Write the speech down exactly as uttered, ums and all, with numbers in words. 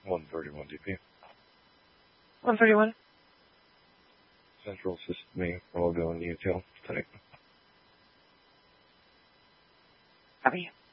one thirty-one D P. one thirty-one. Central assist me. I'll go in util tonight. Copy.